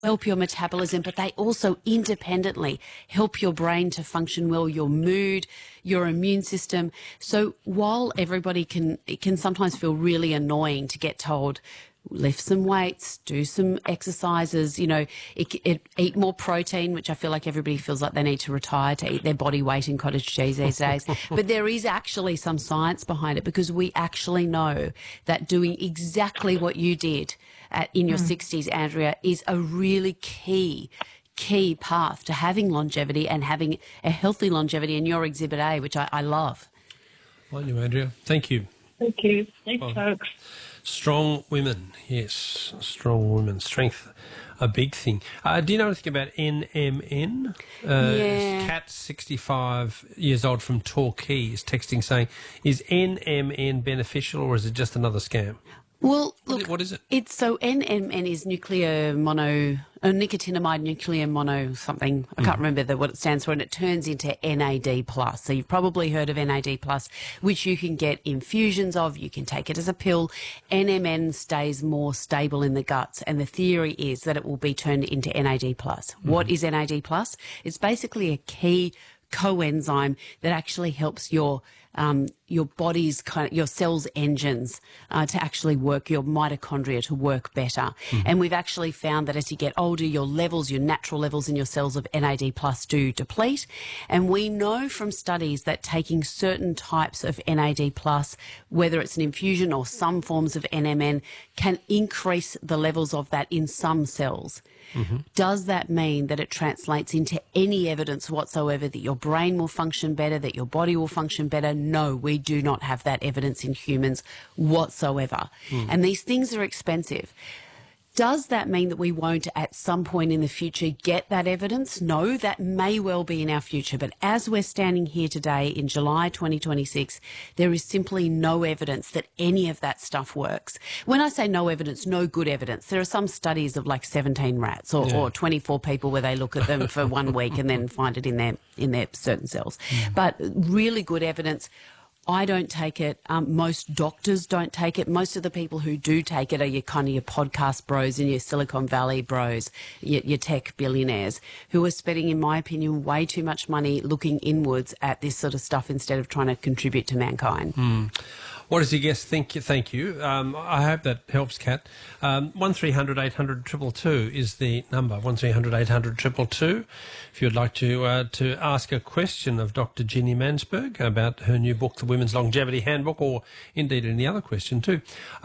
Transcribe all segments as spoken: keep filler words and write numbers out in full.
help your metabolism, but they also independently help your brain to function well, your mood, your immune system. So while everybody can, it can sometimes feel really annoying to get told, lift some weights, do some exercises, you know, it, it, eat more protein, which I feel like everybody feels like they need to retire to eat their body weight in cottage cheese these days. But there is actually some science behind it, because we actually know that doing exactly what you did at, in your mm. sixties, Andrea, is a really key key path to having longevity and having a healthy longevity in your Exhibit A, which I, I love. Well, you, Andrea. Thank you. Thank you. Thanks, well, folks. Strong women, yes, strong women. Strength, a big thing. Uh, do you know anything about N M N? Uh, yeah. Cat, sixty-five years old from Torquay, is texting saying, is N M N beneficial or is it just another scam? Well, what look, is, what is it? It's so N M N is nuclear mono, uh, nicotinamide nuclear mono something. I can't mm. remember the, what it stands for, and it turns into N A D plus. So you've probably heard of N A D plus, which you can get infusions of. You can take it as a pill. N M N stays more stable in the guts, and the theory is that it will be turned into N A D plus. Mm. What is N A D plus? It's basically a key coenzyme that actually helps your um, your body's kind of, your cells' engines uh, to actually work, your mitochondria to work better. Mm-hmm. And we've actually found that as you get older, your levels, your natural levels in your cells of N A D plus do deplete. And we know from studies that taking certain types of N A D plus, whether it's an infusion or some forms of N M N, can increase the levels of that in some cells. Mm-hmm. Does that mean that it translates into any evidence whatsoever that your brain will function better, that your body will function better? No, we do not have that evidence in humans whatsoever. Mm. And these things are expensive. Does that mean that we won't at some point in the future get that evidence? No, that may well be in our future. But as we're standing here today in July twenty twenty-six, there is simply no evidence that any of that stuff works. When I say no evidence, no good evidence. There are some studies of like seventeen rats or, yeah. or twenty-four people where they look at them for one week and then find it in their, in their certain cells. Mm. But really good evidence. I don't take it. Um, most doctors don't take it. Most of the people who do take it are your kind of your podcast bros and your Silicon Valley bros, your, your tech billionaires, who are spending, in my opinion, way too much money looking inwards at this sort of stuff instead of trying to contribute to mankind. Mm. What does your guest think? Thank you. Um, I hope that helps, Kat. Um, one three hundred eight hundred two two two is the number, one three hundred eight hundred two two two. If you'd like to uh, to ask a question of Doctor Ginny Mansberg about her new book, The Women's Longevity Handbook, or indeed any other question too.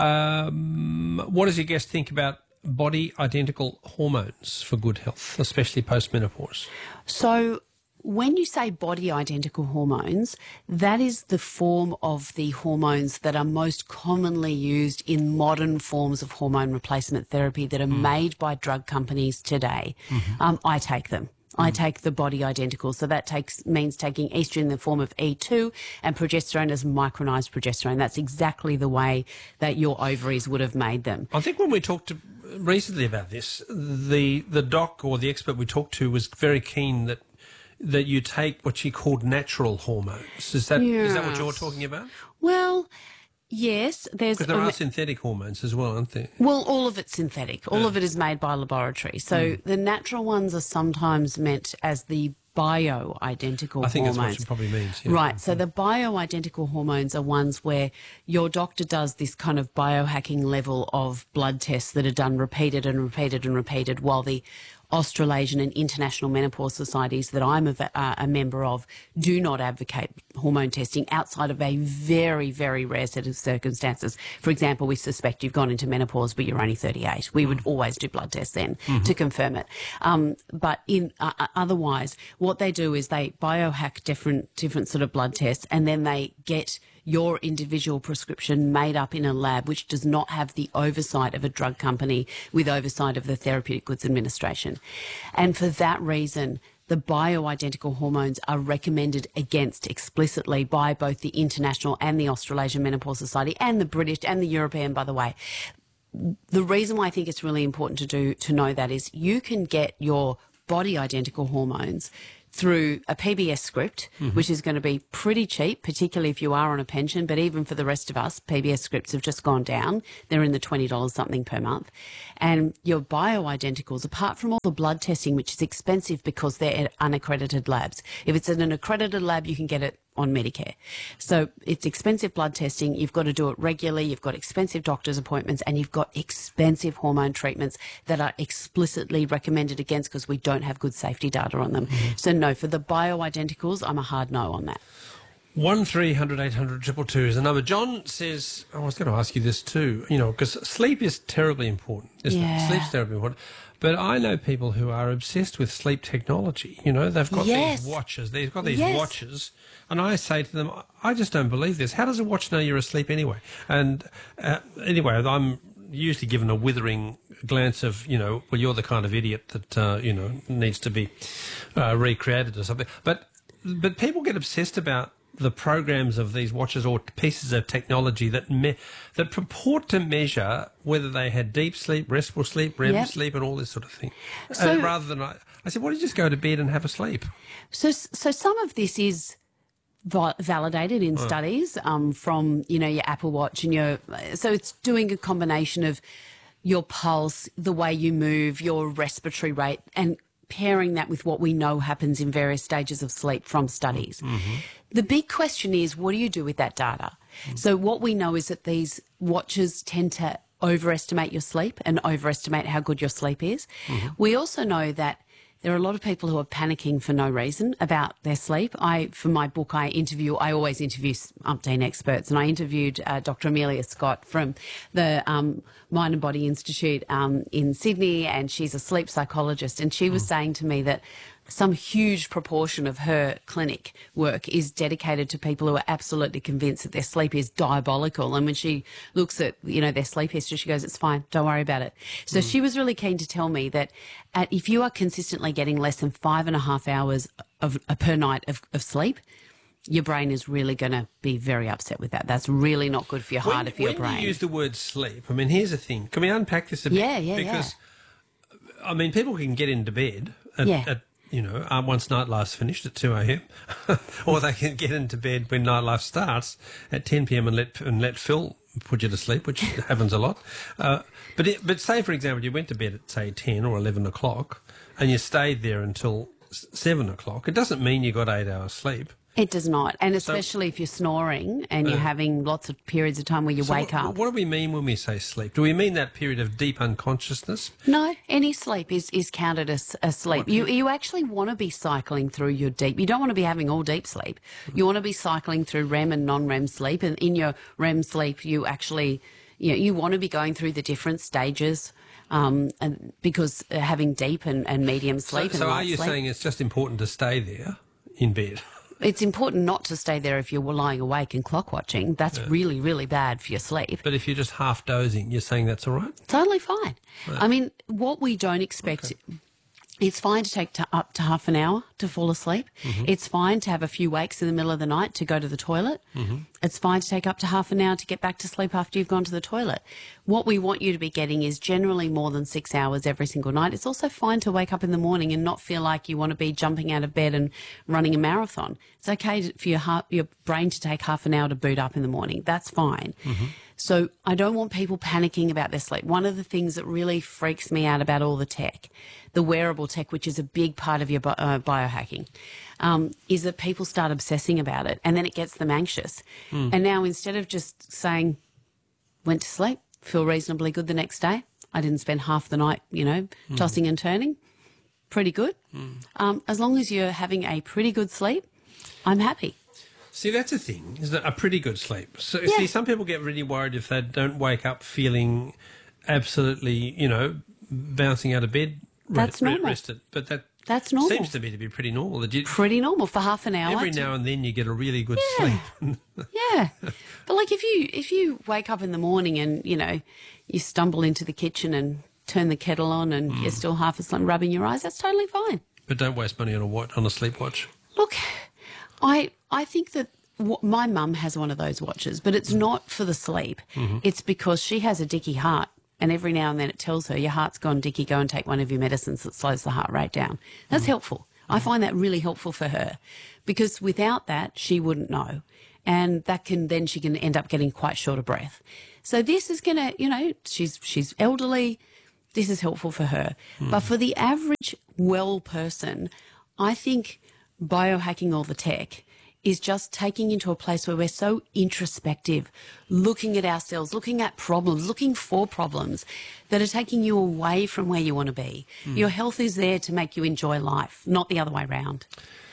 Um, what does your guest think about body-identical hormones for good health, especially post-menopause? So when you say body-identical hormones, that is the form of the hormones that are most commonly used in modern forms of hormone replacement therapy that are mm. made by drug companies today. Mm-hmm. Um, I take them. I take the body identical. So that takes means taking estrogen in the form of E two and progesterone as micronized progesterone. That's exactly the way that your ovaries would have made them. I think when we talked to, recently about this, the the doc or the expert we talked to was very keen that that you take what she called natural hormones. Is that yes. is that what you're talking about? Well, yes, there's... Because there are synthetic hormones as well, aren't there? Well, all of it's synthetic. All yeah. of it is made by laboratory. So mm. the natural ones are sometimes meant as the bioidentical I think hormones. That's what it probably means. Yeah. Right. So the bioidentical hormones are ones where your doctor does this kind of biohacking level of blood tests that are done repeated and repeated and repeated, while the Australasian and international menopause societies that I'm a, uh, a member of do not advocate hormone testing outside of a very, very rare set of circumstances. For example, we suspect you've gone into menopause but you're only thirty-eight. We would always do blood tests then mm-hmm. to confirm it. Um, but in uh, otherwise, what they do is they biohack different, different sort of blood tests, and then they get your individual prescription made up in a lab which does not have the oversight of a drug company with oversight of the Therapeutic Goods Administration. And for that reason, the bioidentical hormones are recommended against explicitly by both the International and the Australasian Menopause Society and the British and the European, by the way. The reason why I think it's really important to do to know that is you can get your body identical hormones through a P B S script, mm-hmm. which is going to be pretty cheap, particularly if you are on a pension. But even for the rest of us, P B S scripts have just gone down. They're in the twenty dollars something per month. And your bioidenticals, apart from all the blood testing, which is expensive because they're at unaccredited labs. If it's at an accredited lab, you can get it on Medicare. So it's expensive blood testing. You've got to do it regularly. You've got expensive doctor's appointments, and you've got expensive hormone treatments that are explicitly recommended against because we don't have good safety data on them. Mm-hmm. So no, for the bioidenticals, I'm a hard no on that. One three hundred eight hundred two two two is the number. John says, oh, I was going to ask you this too, you know, because sleep is terribly important, isn't yeah. it? Sleep's terribly important. But I know people who are obsessed with sleep technology. You know, they've got yes. these watches. They've got these yes. watches. And I say to them, I just don't believe this. How does a watch know you're asleep anyway? And uh, anyway, I'm usually given a withering glance of, you know, well, you're the kind of idiot that, uh, you know, needs to be uh, recreated or something. But but people get obsessed about the programs of these watches or pieces of technology that me that purport to measure whether they had deep sleep, restful sleep, R E M yep. sleep, and all this sort of thing. So, and rather than, I, I said, why don't you just go to bed and have a sleep? So, so some of this is validated in oh. studies um, from, you know, your Apple Watch and your, so it's doing a combination of your pulse, the way you move, your respiratory rate, and pairing that with what we know happens in various stages of sleep from studies. Mm-hmm. The big question is, what do you do with that data? Mm-hmm. So what we know is that these watches tend to overestimate your sleep and overestimate how good your sleep is. Mm-hmm. We also know that there are a lot of people who are panicking for no reason about their sleep. I, for my book, I interview, I always interview umpteen experts, and I interviewed uh, Doctor Amelia Scott from the um, Mind and Body Institute um, in Sydney, and she's a sleep psychologist, and she was mm. saying to me that some huge proportion of her clinic work is dedicated to people who are absolutely convinced that their sleep is diabolical. And when she looks at, you know, their sleep history, she goes, it's fine, don't worry about it. So mm. she was really keen to tell me that at, if you are consistently getting less than five and a half hours of, uh, per night of, of sleep, your brain is really going to be very upset with that. That's really not good for your heart when, or for your when brain. When you use the word sleep, I mean, here's the thing. Can we unpack this a bit? Yeah, yeah, because, yeah. I mean, people can get into bed at, yeah. at you know, um, once nightlife's finished at two a m or they can get into bed when nightlife starts at ten p m and let and let Phil put you to sleep, which happens a lot. Uh, but it, but say, for example, you went to bed at, say, ten or eleven o'clock and you stayed there until seven o'clock. It doesn't mean you got eight hours sleep. It does not, and especially so, if you're snoring and you're uh, having lots of periods of time where you so wake what, up. What do we mean when we say sleep? Do we mean that period of deep unconsciousness? No, any sleep is, is counted as a sleep. What, you you actually want to be cycling through your deep. You don't want to be having all deep sleep. You want to be cycling through R E M and non-R E M sleep, and in your R E M sleep, you actually, you know, you want to be going through the different stages. Um, and because uh, having deep and, and medium sleep. So, and so are you sleep, saying it's just important to stay there in bed? It's important not to stay there if you're lying awake and clock watching. That's yeah. really, really bad for your sleep. But if you're just half dozing, you're saying that's all right? Totally fine. Right. I mean, what we don't expect... Okay. It's fine to take to up to half an hour to fall asleep. Mm-hmm. It's fine to have a few wakes in the middle of the night to go to the toilet. Mm-hmm. It's fine to take up to half an hour to get back to sleep after you've gone to the toilet. What we want you to be getting is generally more than six hours every single night. It's also fine to wake up in the morning and not feel like you want to be jumping out of bed and running a marathon. It's okay for your heart, your brain to take half an hour to boot up in the morning. That's fine. Mm-hmm. So I don't want people panicking about their sleep. One of the things that really freaks me out about all the tech, the wearable tech, which is a big part of your bi- uh, biohacking, um, is that people start obsessing about it and then it gets them anxious. Mm. And now instead of just saying, went to sleep, feel reasonably good the next day, I didn't spend half the night, you know, mm. tossing and turning, pretty good. Mm. Um, as long as you're having a pretty good sleep, I'm happy. See, that's the thing, is that a pretty good sleep. So, yeah. see, some people get really worried if they don't wake up feeling absolutely, you know, bouncing out of bed, that's re- normal. rested. But that that's normal. Seems to me to be pretty normal. That you, pretty normal for half an hour. Every now and then you get a really good yeah. sleep. yeah. But, like, if you if you wake up in the morning and, you know, you stumble into the kitchen and turn the kettle on and mm. you're still half asleep rubbing your eyes, that's totally fine. But don't waste money on a watch, on a sleep watch. Look, I I think that w- my mum has one of those watches, but it's not for the sleep. Mm-hmm. It's because she has a dicky heart, and every now and then it tells her, your heart's gone dicky, go and take one of your medicines that slows the heart rate down. That's mm-hmm. helpful. I find that really helpful for her, because without that, she wouldn't know. And that can, then she can end up getting quite short of breath. So this is going to, you know, she's, she's elderly. This is helpful for her. Mm. But for the average well person, I think biohacking all the tech is just taking into a place where we're so introspective, looking at ourselves, looking at problems, looking for problems that are taking you away from where you want to be. Mm. Your health is there to make you enjoy life, not the other way around.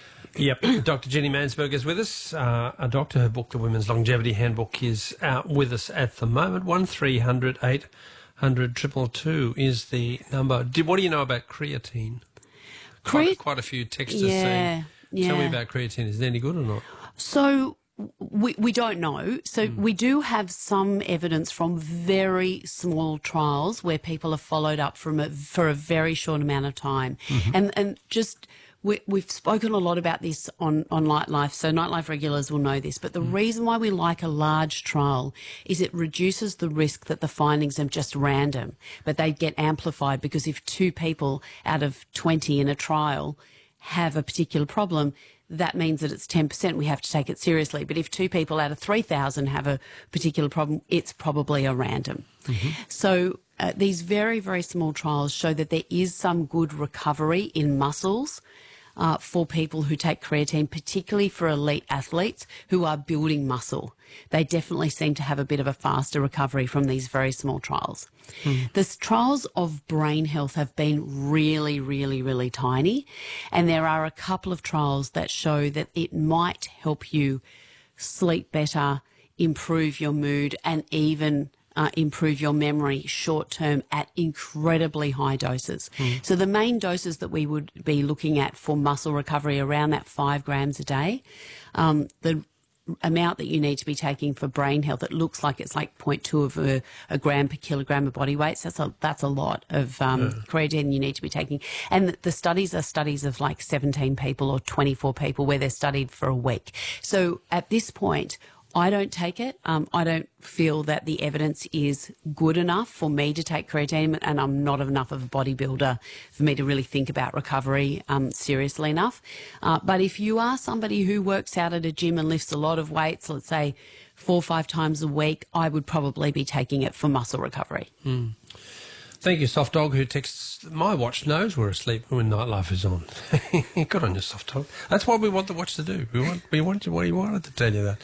Yep, Doctor Jenny Mansberg is with us, uh, a doctor. Her book, The Women's Longevity Handbook, is out with us at the moment. one three hundred eight hundred two two two is the number. Do, what do you know about creatine? Quite, Cre- quite a few texters yeah, saying, yeah. tell me about creatine. Is it any good or not? So we, we don't know. So mm. we do have some evidence from very small trials where people have followed up from a, for a very short amount of time. Mm-hmm. And, and just... We, we've spoken a lot about this on, on Nightlife, so Nightlife regulars will know this. But the mm. reason why we like a large trial is it reduces the risk that the findings are just random, but they get amplified, because if two people out of twenty in a trial have a particular problem, that means that it's ten percent. We have to take it seriously. But if two people out of three thousand have a particular problem, it's probably a random. Mm-hmm. So uh, these very, very small trials show that there is some good recovery in muscles Uh, for people who take creatine, particularly for elite athletes who are building muscle. They definitely seem to have a bit of a faster recovery from these very small trials. Mm. The trials of brain health have been really, really, really tiny, and there are a couple of trials that show that it might help you sleep better, improve your mood, and even Uh, improve your memory short term at incredibly high doses. Mm. So the main doses that we would be looking at for muscle recovery around that five grams a day. Um, the amount that you need to be taking for brain health, it looks like it's like zero point two of a, a gram per kilogram of body weight. So that's a, that's a lot of um, yeah. creatine you need to be taking. And the, the studies are studies of like seventeen people or twenty-four people where they're studied for a week. So at this point, I don't take it. Um, I don't feel that the evidence is good enough for me to take creatine, and I'm not enough of a bodybuilder for me to really think about recovery um, seriously enough. Uh, but if you are somebody who works out at a gym and lifts a lot of weights, let's say four or five times a week, I would probably be taking it for muscle recovery. Mm. Thank you, Soft Dog, who texts, my watch knows we're asleep when Nightlife is on. Good on you, Soft Dog. That's what we want the watch to do. We want, we want, what you wanted to tell you that.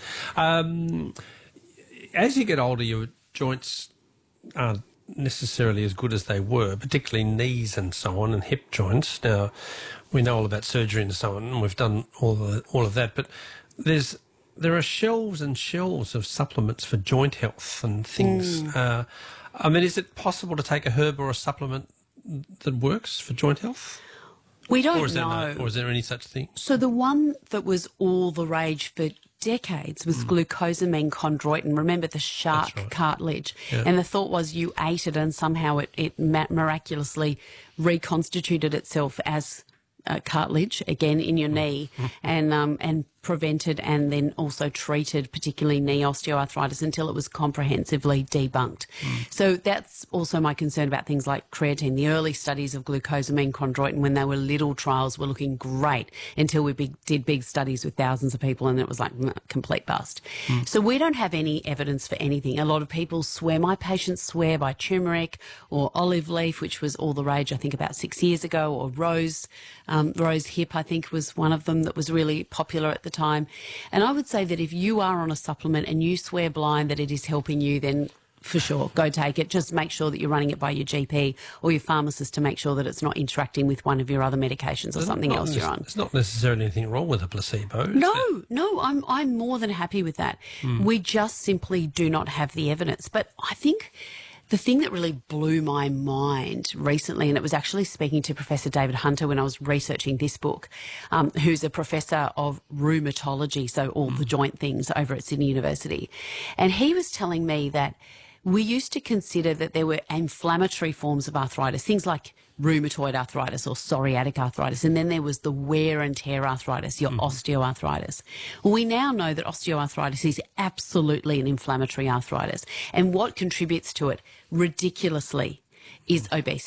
Um, as you get older, your joints aren't necessarily as good as they were, particularly knees and so on, and hip joints. Now, we know all about surgery and so on, and we've done all of, all of that, but there's there are shelves and shelves of supplements for joint health and things. Mm. Uh, I mean, is it possible to take a herb or a supplement that works for joint health? We don't or is know. There no, or is there any such thing? So the one that was all the rage for decades was mm. glucosamine chondroitin. Remember the shark right. cartilage? Yeah. And the thought was you ate it and somehow it, it miraculously reconstituted itself as uh, cartilage again in your knee and um, and prevented and then also treated particularly knee osteoarthritis until it was comprehensively debunked. Mm. So that's also my concern about things like creatine. The early studies of glucosamine chondroitin when they were little trials were looking great until we big, did big studies with thousands of people and it was like mm, complete bust. Mm. So we don't have any evidence for anything. A lot of people swear, my patients swear by turmeric or olive leaf, which was all the rage I think about six years ago, or rose, um, rose hip I think was one of them that was really popular at the time. And I would say that if you are on a supplement and you swear blind that it is helping you, then for sure, go take it. Just make sure that you're running it by your G P or your pharmacist to make sure that it's not interacting with one of your other medications or There's something else you're on. There's not necessarily anything wrong with a placebo. No, there? no, I'm I'm more than happy with that. Mm. We just simply do not have the evidence. But I think the thing that really blew my mind recently, and it was actually speaking to Professor David Hunter when I was researching this book, um, who's a professor of rheumatology, so all mm. the joint things over at Sydney University. And he was telling me that we used to consider that there were inflammatory forms of arthritis, things like rheumatoid arthritis or psoriatic arthritis, and then there was the wear and tear arthritis, your mm. osteoarthritis. Well, we now know that osteoarthritis is absolutely an inflammatory arthritis, and what contributes to it ridiculously is obesity.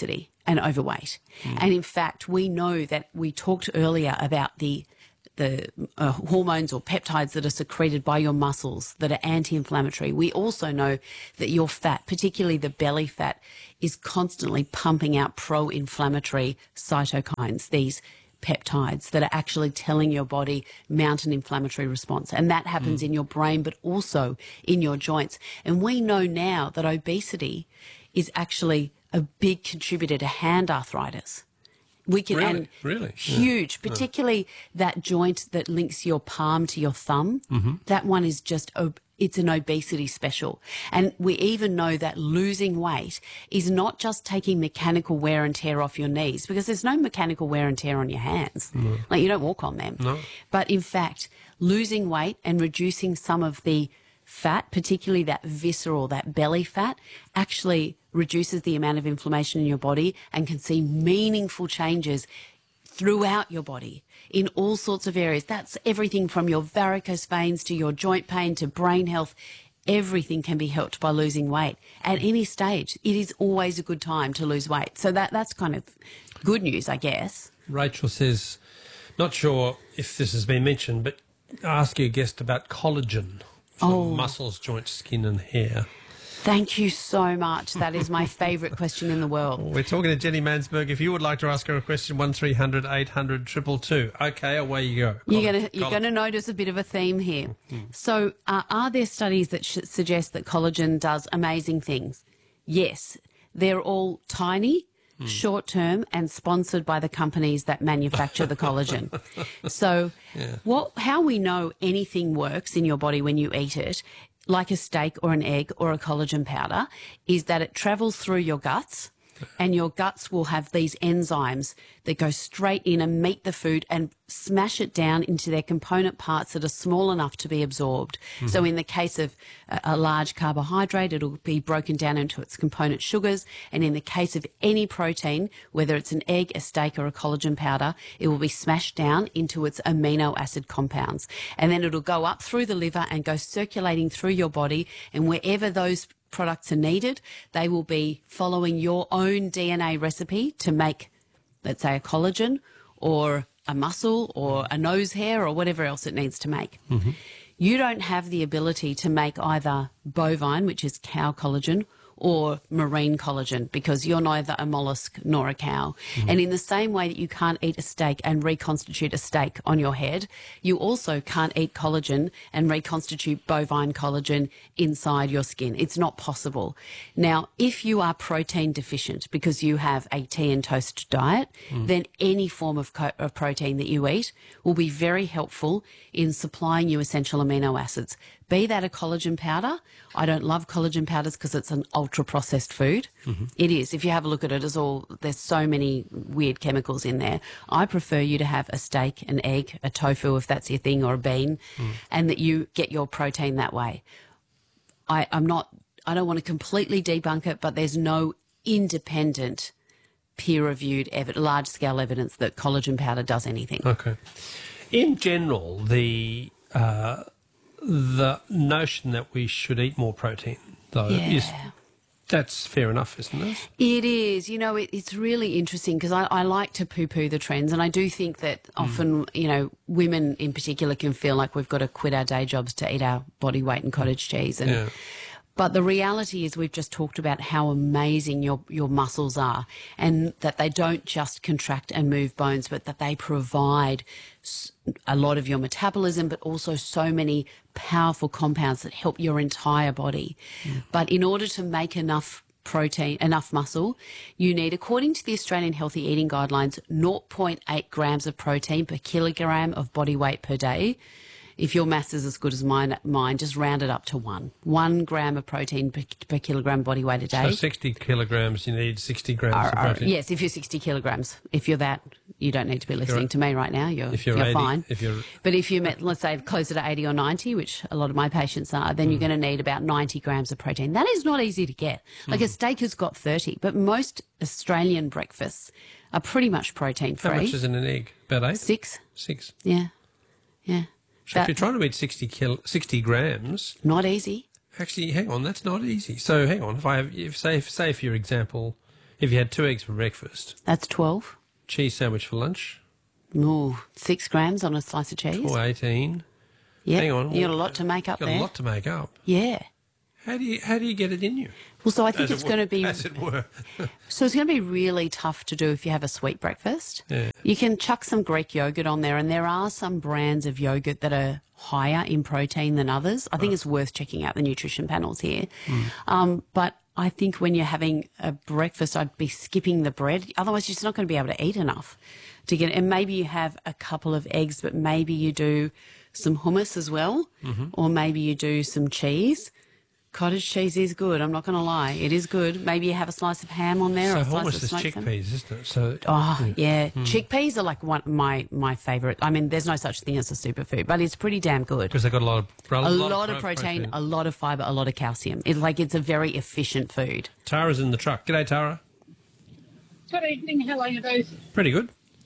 and overweight. Mm. And in fact, we know that we talked earlier about the the uh, hormones or peptides that are secreted by your muscles that are anti-inflammatory. We also know that your fat, particularly the belly fat, is constantly pumping out pro-inflammatory cytokines, these peptides that are actually telling your body mount an inflammatory response. And that happens mm. in your brain, but also in your joints. And we know now that obesity is actually a big contributor to hand arthritis. We can, really, and really huge, yeah. particularly yeah. that joint that links your palm to your thumb. Mm-hmm. That one is just, it's an obesity special. And we even know that losing weight is not just taking mechanical wear and tear off your knees, because there's no mechanical wear and tear on your hands. No. Like, you don't walk on them. No. But in fact, losing weight and reducing some of the fat, particularly that visceral, that belly fat, actually reduces the amount of inflammation in your body and can see meaningful changes throughout your body in all sorts of areas. That's everything from your varicose veins to your joint pain to brain health. Everything can be helped by losing weight at any stage. It is always a good time to lose weight. So that that's kind of good news, I guess. Rachel says, not sure if this has been mentioned, but ask your guest about collagen for oh. muscles, joints, skin and hair. Thank you so much. That is my favourite question in the world. We're talking to Jenny Mansberg. If you would like to ask her a question, one three hundred eight hundred two two two. Okay, away you go. You're going to you're going to notice a bit of a theme here. Mm-hmm. So, uh, are there studies that sh- suggest that collagen does amazing things? Yes, they're all tiny, mm. short-term, and sponsored by the companies that manufacture the collagen. So, yeah. what how we know anything works in your body when you eat it, like a steak or an egg or a collagen powder, is that it travels through your guts, and your guts will have these enzymes that go straight in and meet the food and smash it down into their component parts that are small enough to be absorbed. Mm-hmm. So in the case of a, a large carbohydrate, it'll be broken down into its component sugars. And in the case of any protein, whether it's an egg, a steak or a collagen powder, it will be smashed down into its amino acid compounds. And then it'll go up through the liver and go circulating through your body, and wherever those products are needed, they will be following your own D N A recipe to make, let's say, a collagen or a muscle or a nose hair or whatever else it needs to make. Mm-hmm. You don't have the ability to make either bovine, which is cow collagen, or marine collagen, because you're neither a mollusk nor a cow. Mm-hmm. And in the same way that you can't eat a steak and reconstitute a steak on your head, you also can't eat collagen and reconstitute bovine collagen inside your skin. It's not possible. Now, if you are protein deficient because you have a tea and toast diet, mm. then any form of, co- of protein that you eat will be very helpful in supplying you essential amino acids. Be that a collagen powder. I don't love collagen powders because it's an ultra-processed food. Mm-hmm. It is. If you have a look at it, it's all, there's so many weird chemicals in there. I prefer you to have a steak, an egg, a tofu, if that's your thing, or a bean, mm. and that you get your protein that way. I, I'm not, I don't want to completely debunk it, but there's no independent, peer-reviewed, ev- large-scale evidence that collagen powder does anything. Okay. In general, the... Uh, The notion that we should eat more protein, though, yeah. is that's fair enough, isn't it? It is. You know, it, it's really interesting because I, I like to poo-poo the trends, and I do think that often, mm. you know, women in particular can feel like we've got to quit our day jobs to eat our body weight in cottage cheese. And yeah. But the reality is we've just talked about how amazing your, your muscles are, and that they don't just contract and move bones, but that they provide a lot of your metabolism, but also so many powerful compounds that help your entire body. Mm. But in order to make enough protein, enough muscle, you need, according to the Australian Healthy Eating Guidelines, zero point eight grams of protein per kilogram of body weight per day. If your maths is as good as mine, mine, just round it up to one. One gram of protein per, per kilogram body weight a day. So sixty kilograms, you need sixty grams are, of protein? Are, yes, if you're sixty kilograms. If you're that, you don't need to be listening to me right now. You're, if you're, you're eighty, fine. If you're... But if you're, let's say, closer to eighty or ninety, which a lot of my patients are, then mm. you're going to need about ninety grams of protein. That is not easy to get. Like mm. a steak has got thirty, but most Australian breakfasts are pretty much protein-free. How much is in an egg? About eight? Six. Six. Yeah. Yeah. So that, if you're trying to eat sixty, kil, sixty grams... Not easy. Actually, hang on, that's not easy. So hang on, if I have, if say, if, say for your example, If you had two eggs for breakfast, That's twelve. cheese sandwich for lunch, Ooh, six grams on a slice of cheese. or eighteen. Yeah, Hang on. you got a lot to make up Got there. a lot to make up. Yeah. How do you how do you get it in you? Well, so I think As it's it going to were- be as it were. so it's going to be really tough to do if you have a sweet breakfast. Yeah. You can chuck some Greek yogurt on there, and there are some brands of yogurt that are higher in protein than others. I think it's worth checking out the nutrition panels here. Um, but I think when you're having a breakfast, I'd be skipping the bread. Otherwise, you're just not going to be able to eat enough to get. And maybe you have a couple of eggs, but maybe you do some hummus as well, or maybe you do some cheese. Cottage cheese is good. I'm not going to lie, it is good. Maybe you have a slice of ham on there, So or a slice hummus of is smoked salmon. chickpeas, isn't it? So Oh yeah, chickpeas are like one my my favourite. I mean, there's no such thing as a superfood, but it's pretty damn good. because they've got a lot of a, A lot, lot of of pro- protein, a lot of fibre, a lot of calcium. It's like it's a very efficient food. Tara's in the truck. G'day, Tara. Good evening, how are you both? Pretty good.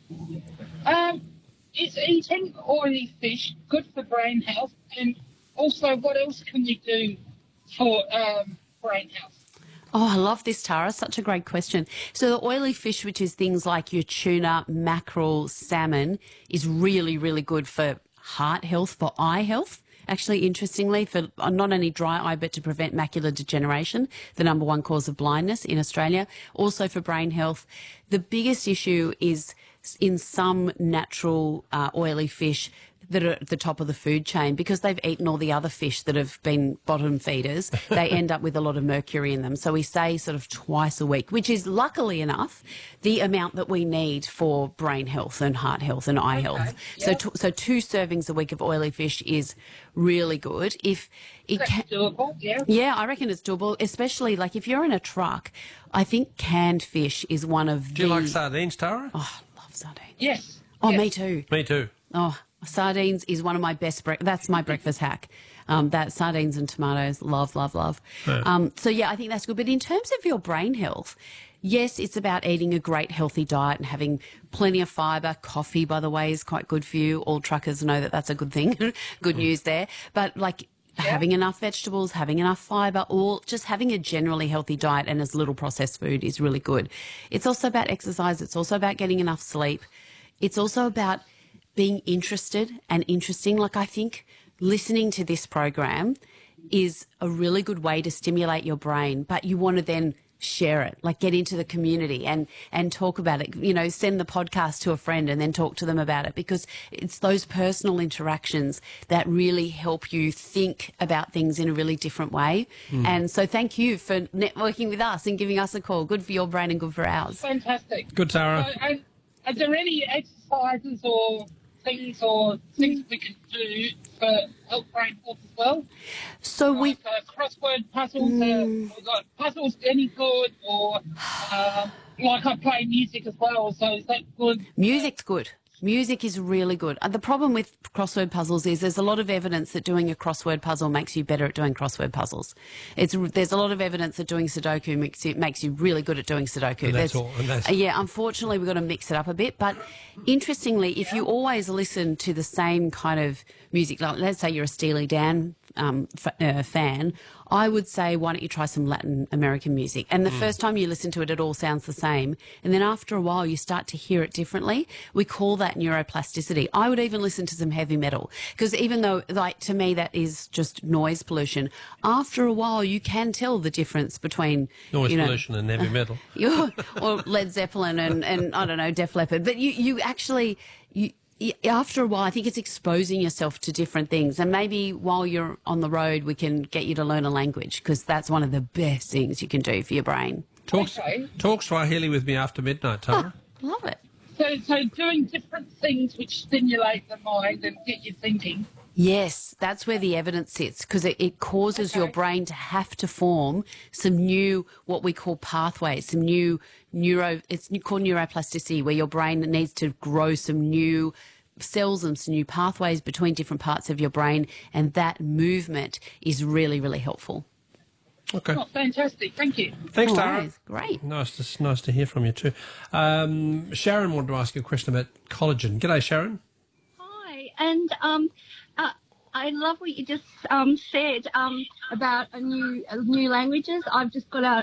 Um, is eating oily fish good for brain health? And also, what else can you do for um, brain health? Oh, I love this, Tara. Such a great question. So the oily fish, which is things like your tuna, mackerel, salmon, is really, really good for heart health, for eye health. Actually, interestingly, for not only dry eye, but to prevent macular degeneration, the number one cause of blindness in Australia. Also for brain health. The biggest issue is in some natural uh, oily fish that are at the top of the food chain, because they've eaten all the other fish that have been bottom feeders, they end up with a lot of mercury in them. So we say sort of twice a week, which is luckily enough the amount that we need for brain health and heart health and eye health. So yeah. t- so two servings a week of oily fish is really good. If it That's can, doable, yeah. yeah, I reckon it's doable, especially like if you're in a truck. I think canned fish is one of Do the... you like sardines, Tara? Oh, I love sardines. Yes. Oh, yes. me too. Me too. Oh, sardines is one of my best. Bre- that's my breakfast hack. Um, that sardines and tomatoes, love, love, love. Um, so yeah, I think that's good. But in terms of your brain health, yes, it's about eating a great healthy diet and having plenty of fibre. Coffee, by the way, is quite good for you. All truckers know that that's a good thing. Good news there. But like having enough vegetables, having enough fibre, or just having a generally healthy diet and as little processed food is really good. It's also about exercise. It's also about getting enough sleep. It's also about being interested and interesting. Like, I think listening to this program is a really good way to stimulate your brain, but you want to then share it, like get into the community and, and talk about it, you know, send the podcast to a friend and then talk to them about it, because it's those personal interactions that really help you think about things in a really different way. And so thank you for networking with us and giving us a call. Good for your brain and good for ours. Fantastic. Good, Tara. So, and are there any exercises or things or things we can do for help brain health as well? So we... Like uh, crossword puzzles, uh, like puzzles any good, or um, like I play music as well, so is that good? Music's good. Music is really good. And the problem with crossword puzzles is there's a lot of evidence that doing a crossword puzzle makes you better at doing crossword puzzles. It's there's a lot of evidence that doing Sudoku makes you, makes you really good at doing Sudoku. And that's There's- all, and that's- uh, yeah, unfortunately, we've got to mix it up a bit. But interestingly, if you always listen to the same kind of music, like let's say you're a Steely Dan um, f- uh, fan, I would say, why don't you try some Latin American music? And the first time you listen to it, it all sounds the same. And then after a while, you start to hear it differently. We call that neuroplasticity. I would even listen to some heavy metal, because even though, like, to me, that is just noise pollution, after a while, you can tell the difference between Noise you know, pollution and heavy metal. you or Led Zeppelin and, and I don't know, Def Leppard. But you, you actually, you, y- after a while, I think it's exposing yourself to different things. And maybe while you're on the road, we can get you to learn a language, because that's one of the best things you can do for your brain. Talk, Okay. talk Swahili with me after midnight, Tara. Love it. So, so doing different things which stimulate the mind and get you thinking. Yes, that's where the evidence sits, because it, it causes your Okay. brain to have to form some new, what we call pathways, some new neuro, it's called neuroplasticity, where your brain needs to grow some new cells and some new pathways between different parts of your brain, and that movement is really, really helpful. Okay. Oh, fantastic. Thank you. Thanks, No Tara. worries. Great. Nice to, nice to hear from you too. Um, Sharon wanted to ask you a question about collagen. G'day, Sharon. Hi, and um, uh, I love what you just um, said um, about a new uh, new languages. I've just got out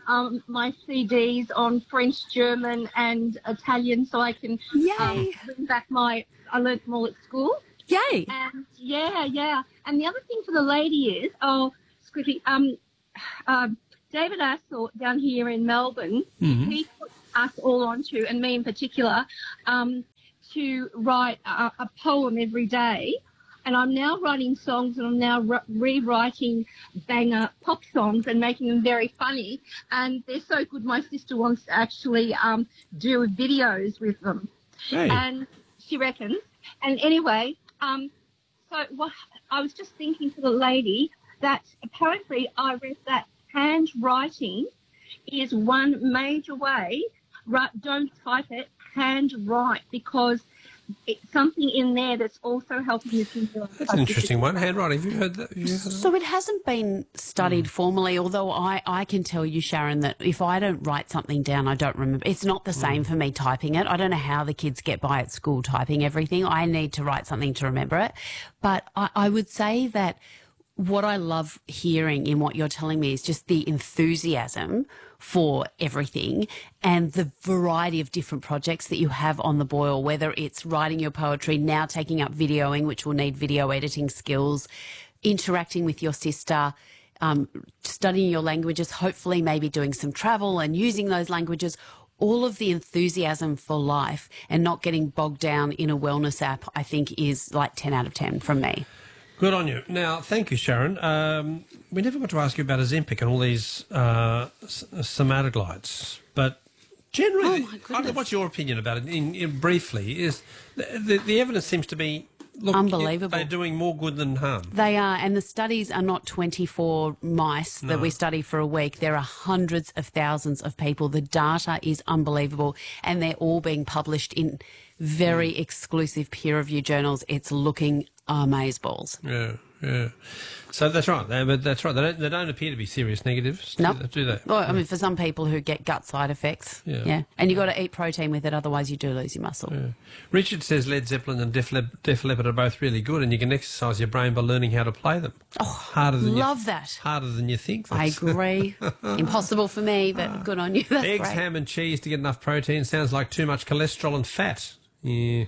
um, my C Ds on French, German, and Italian, so I can Yay. um, bring back my. I learnt them all at school. Yay! And yeah, yeah. And the other thing for the lady is, oh, Squiffy, um, uh, David Assel down here in Melbourne, Mm-hmm. he put us all onto, and me in particular, um, to write a, a poem every day. And I'm now writing songs, and I'm now re- rewriting banger pop songs and making them very funny. And they're so good. My sister wants to actually um, do videos with them. Hey. And she reckons. And anyway, um, so what I was just thinking to the lady that apparently I read that handwriting is one major way. Right, don't type it, handwrite, because it's something in there that's also helping you think. That's an interesting one. Handwriting. Have you heard that? Have you heard that? So it hasn't been studied Mm. formally, although I, I can tell you, Sharon, that if I don't write something down, I don't remember. It's not the same Mm. for me typing it. I don't know how the kids get by at school typing everything. I need to write something to remember it. But I, I would say that what I love hearing in what you're telling me is just the enthusiasm for everything and the variety of different projects that you have on the boil, whether it's writing your poetry, now taking up videoing, which will need video editing skills, interacting with your sister, um, studying your languages, hopefully maybe doing some travel and using those languages. All of the enthusiasm for life and not getting bogged down in a wellness app, I think, is like ten out of ten from me. Good on you. Now, thank you, Sharon. Um, we never got to ask you about Ozempic and all these uh, s- semaglutides, but generally, Oh, my I don't know, goodness. what's your opinion about it? In, in briefly, is the, the, the evidence seems to be look, Unbelievable. They're doing more good than harm. They are, and the studies are not twenty-four mice that we study for a week. There are hundreds of thousands of people. The data is unbelievable, and they're all being published in very exclusive peer-reviewed journals. It's looking amazeballs. Yeah, yeah. So that's right. They, but that's right. They don't, they don't appear to be serious negatives. No, do, do they? Well, I mean, for some people who get gut side effects, Yeah. yeah, and you got to eat protein with it, otherwise you do lose your muscle. Yeah. Richard says Led Zeppelin and Def, Lep- Def Leppard are both really good, and you can exercise your brain by learning how to play them. Oh, harder than love you, that. Harder than you think. I That's- agree. Impossible for me, but good on you. That's Eggs, great. ham, and cheese to get enough protein sounds like too much cholesterol and fat. Yeah.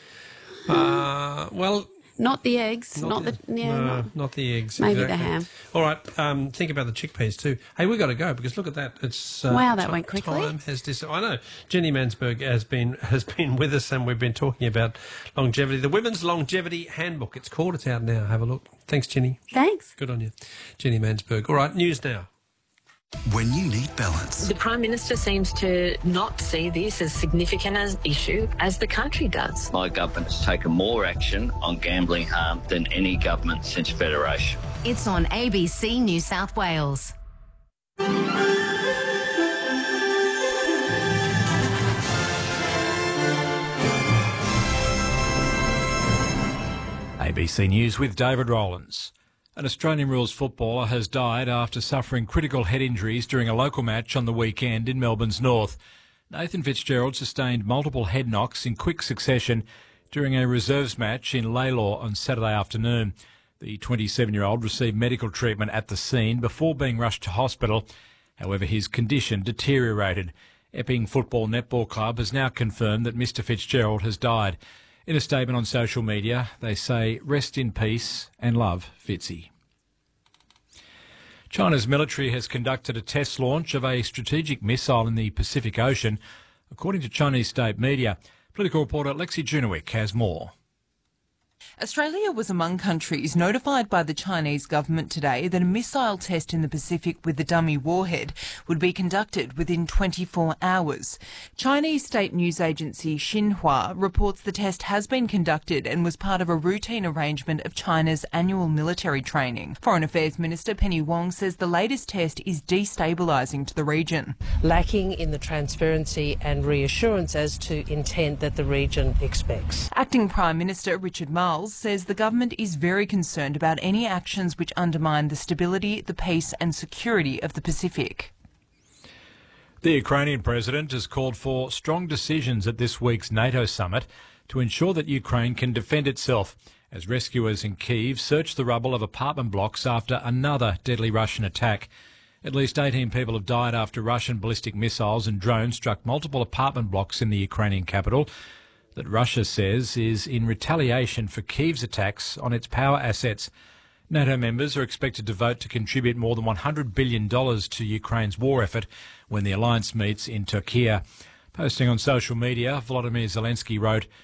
Uh, well. Not the eggs. Not, the, yeah. no, not- not the eggs. Maybe the exactly. ham. All right. Um, think about the chickpeas too. Hey, we've got to go because look at that. It's uh, Wow, that ti- went quickly. Time has dis- I know. Jenny Mansberg has been has been with us, and we've been talking about longevity. The Women's Longevity Handbook. It's called. It's out now. Have a look. Thanks, Jenny. Thanks. Good on you, Jenny Mansberg. All right. News now. When you need balance. The Prime Minister seems to not see this as significant an issue as the country does. My government has taken more action on gambling harm than any government since Federation. It's on A B C New South Wales. A B C News with David Rowlands. An Australian rules footballer has died after suffering critical head injuries during a local match on the weekend in Melbourne's north. Nathan Fitzgerald sustained multiple head knocks in quick succession during a reserves match in Laylaw on Saturday afternoon. The twenty-seven-year-old received medical treatment at the scene before being rushed to hospital. However, his condition deteriorated. Epping Football Netball Club has now confirmed that Mister Fitzgerald has died. In a statement on social media, they say, rest in peace and love, Fitzy. China's military has conducted a test launch of a strategic missile in the Pacific Ocean, according to Chinese state media. Political reporter Lexi Junowik has more. Australia was among countries notified by the Chinese government today that a missile test in the Pacific with the dummy warhead would be conducted within twenty-four hours. Chinese state news agency Xinhua reports the test has been conducted and was part of a routine arrangement of China's annual military training. Foreign Affairs Minister Penny Wong says the latest test is destabilising to the region. Lacking in the transparency and reassurance as to intent that the region expects. Acting Prime Minister Richard Marles says the government is very concerned about any actions which undermine the stability, the peace and security of the Pacific. The Ukrainian president has called for strong decisions at this week's NATO summit to ensure that Ukraine can defend itself as rescuers in Kyiv search the rubble of apartment blocks after another deadly Russian attack. At least eighteen people have died after Russian ballistic missiles and drones struck multiple apartment blocks in the Ukrainian capital that Russia says is in retaliation for Kyiv's attacks on its power assets. NATO members are expected to vote to contribute more than one hundred billion dollars to Ukraine's war effort when the alliance meets in Turkey. Posting on social media, Volodymyr Zelensky wrote,